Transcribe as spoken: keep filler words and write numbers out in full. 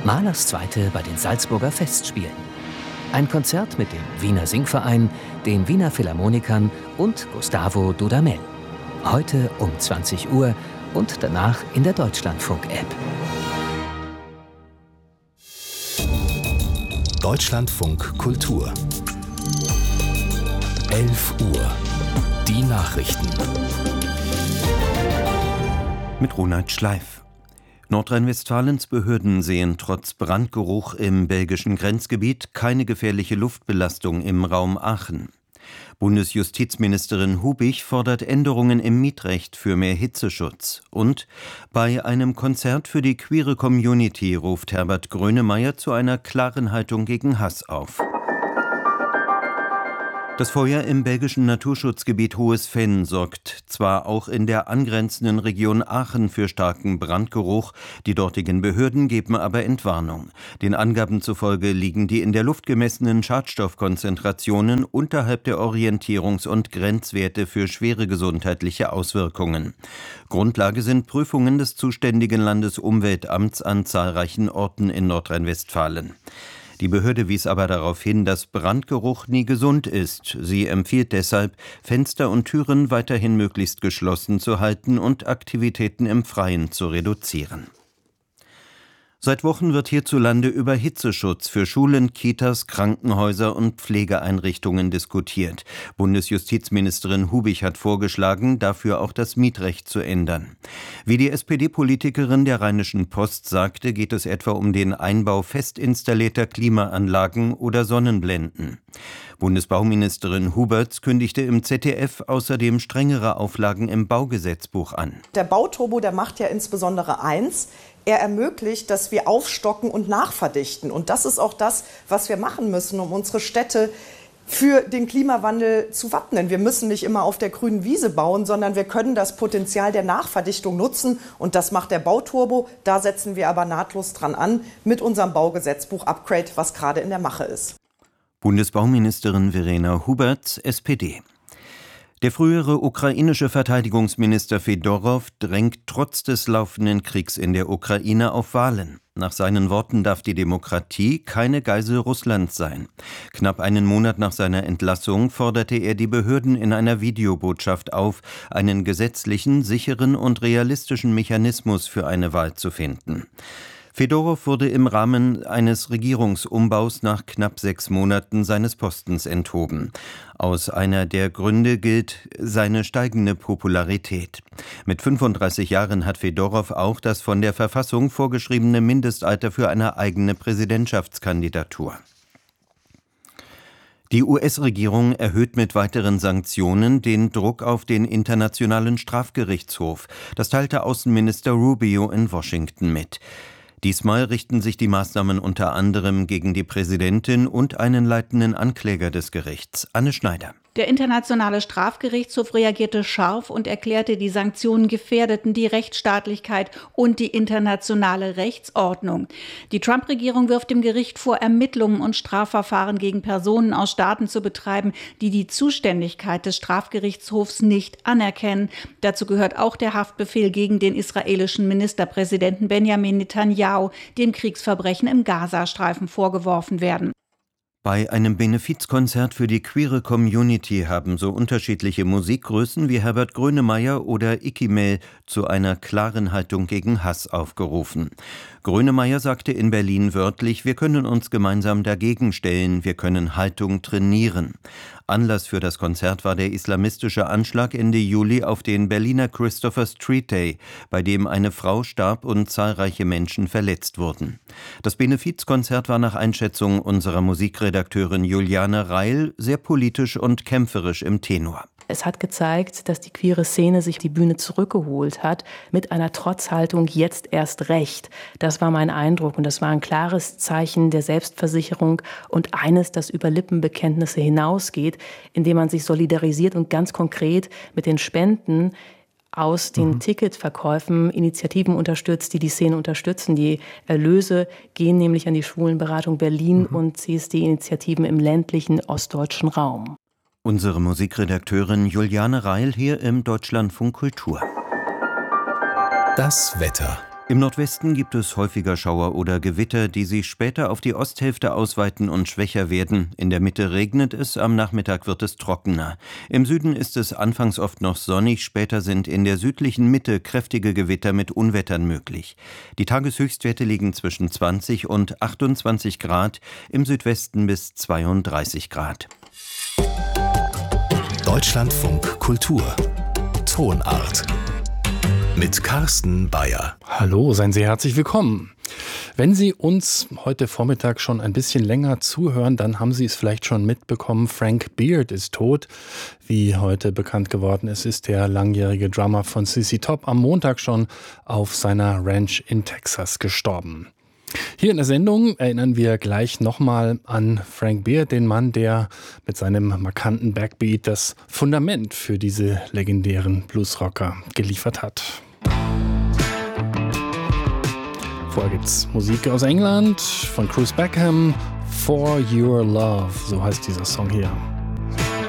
Mahlers Zweite bei den Salzburger Festspielen. Ein Konzert mit dem Wiener Singverein, den Wiener Philharmonikern und Gustavo Dudamel. Heute um zwanzig Uhr und danach in der Deutschlandfunk-App. Deutschlandfunk Kultur. elf Uhr. Die Nachrichten. Mit Ronald Schleif. Nordrhein-Westfalens Behörden sehen trotz Brandgeruch im belgischen Grenzgebiet keine gefährliche Luftbelastung im Raum Aachen. Bundesjustizministerin Hubich fordert Änderungen im Mietrecht für mehr Hitzeschutz. Und bei einem Konzert für die queere Community ruft Herbert Grönemeyer zu einer klaren Haltung gegen Hass auf. Das Feuer im belgischen Naturschutzgebiet Hohes Venn sorgt zwar auch in der angrenzenden Region Aachen für starken Brandgeruch, die dortigen Behörden geben aber Entwarnung. Den Angaben zufolge liegen die in der Luft gemessenen Schadstoffkonzentrationen unterhalb der Orientierungs- und Grenzwerte für schwere gesundheitliche Auswirkungen. Grundlage sind Prüfungen des zuständigen Landesumweltamts an zahlreichen Orten in Nordrhein-Westfalen. Die Behörde wies aber darauf hin, dass Brandgeruch nie gesund ist. Sie empfiehlt deshalb, Fenster und Türen weiterhin möglichst geschlossen zu halten und Aktivitäten im Freien zu reduzieren. Seit Wochen wird hierzulande über Hitzeschutz für Schulen, Kitas, Krankenhäuser und Pflegeeinrichtungen diskutiert. Bundesjustizministerin Hubich hat vorgeschlagen, dafür auch das Mietrecht zu ändern. Wie die S P D-Politikerin der Rheinischen Post sagte, geht es etwa um den Einbau fest installierter Klimaanlagen oder Sonnenblenden. Bundesbauministerin Huberts kündigte im Z D F außerdem strengere Auflagen im Baugesetzbuch an. Der Bauturbo, der macht ja insbesondere eins: Er ermöglicht, dass wir aufstocken und nachverdichten. Und das ist auch das, was wir machen müssen, um unsere Städte für den Klimawandel zu wappnen. Wir müssen nicht immer auf der grünen Wiese bauen, sondern wir können das Potenzial der Nachverdichtung nutzen. Und das macht der Bauturbo. Da setzen wir aber nahtlos dran an mit unserem Baugesetzbuch Upgrade, was gerade in der Mache ist. Bundesbauministerin Verena Huberts, S P D. Der frühere ukrainische Verteidigungsminister Fedorow drängt trotz des laufenden Kriegs in der Ukraine auf Wahlen. Nach seinen Worten darf die Demokratie keine Geisel Russlands sein. Knapp einen Monat nach seiner Entlassung forderte er die Behörden in einer Videobotschaft auf, einen gesetzlichen, sicheren und realistischen Mechanismus für eine Wahl zu finden. Fedorow wurde im Rahmen eines Regierungsumbaus nach knapp sechs Monaten seines Postens enthoben. Aus einer der Gründe gilt seine steigende Popularität. Mit fünfunddreißig Jahren hat Fedorow auch das von der Verfassung vorgeschriebene Mindestalter für eine eigene Präsidentschaftskandidatur. Die U S-Regierung erhöht mit weiteren Sanktionen den Druck auf den Internationalen Strafgerichtshof. Das teilte Außenminister Rubio in Washington mit. Diesmal richten sich die Maßnahmen unter anderem gegen die Präsidentin und einen leitenden Ankläger des Gerichts, Anne Schneider. Der Internationale Strafgerichtshof reagierte scharf und erklärte, die Sanktionen gefährdeten die Rechtsstaatlichkeit und die internationale Rechtsordnung. Die Trump-Regierung wirft dem Gericht vor, Ermittlungen und Strafverfahren gegen Personen aus Staaten zu betreiben, die die Zuständigkeit des Strafgerichtshofs nicht anerkennen. Dazu gehört auch der Haftbefehl gegen den israelischen Ministerpräsidenten Benjamin Netanyahu, dem Kriegsverbrechen im Gazastreifen vorgeworfen werden. Bei einem Benefizkonzert für die queere Community haben so unterschiedliche Musikgrößen wie Herbert Grönemeyer oder Ikimel zu einer klaren Haltung gegen Hass aufgerufen. Grönemeyer sagte in Berlin wörtlich: Wir können uns gemeinsam dagegen stellen, wir können Haltung trainieren. Anlass für das Konzert war der islamistische Anschlag Ende Juli auf den Berliner Christopher Street Day, bei dem eine Frau starb und zahlreiche Menschen verletzt wurden. Das Benefizkonzert war nach Einschätzung unserer Musikredakteurin Juliane Reil sehr politisch und kämpferisch im Tenor. Es hat gezeigt, dass die queere Szene sich die Bühne zurückgeholt hat, mit einer Trotzhaltung jetzt erst recht. Das war mein Eindruck und das war ein klares Zeichen der Selbstversicherung und eines, das über Lippenbekenntnisse hinausgeht, indem man sich solidarisiert und ganz konkret mit den Spenden aus den mhm. Ticketverkäufen Initiativen unterstützt, die die Szene unterstützen. Die Erlöse gehen nämlich an die Schwulenberatung Berlin mhm. und C S D-Initiativen im ländlichen ostdeutschen Raum. Unsere Musikredakteurin Juliane Reil hier im Deutschlandfunk Kultur. Das Wetter. Im Nordwesten gibt es häufiger Schauer oder Gewitter, die sich später auf die Osthälfte ausweiten und schwächer werden. In der Mitte regnet es, am Nachmittag wird es trockener. Im Süden ist es anfangs oft noch sonnig, später sind in der südlichen Mitte kräftige Gewitter mit Unwettern möglich. Die Tageshöchstwerte liegen zwischen zwanzig und achtundzwanzig Grad, im Südwesten bis zweiunddreißig Grad. Deutschlandfunk Kultur Tonart mit Carsten Bayer. Hallo, seien Sie herzlich willkommen. Wenn Sie uns heute Vormittag schon ein bisschen länger zuhören, dann haben Sie es vielleicht schon mitbekommen, Frank Beard ist tot. Wie heute bekannt geworden ist, ist der langjährige Drummer von Z Z Top am Montag schon auf seiner Ranch in Texas gestorben. Hier in der Sendung erinnern wir gleich nochmal an Frank Beard, den Mann, der mit seinem markanten Backbeat das Fundament für diese legendären Bluesrocker geliefert hat. Vorher gibt's Musik aus England von Chris Beckham, For Your Love, so heißt dieser Song hier.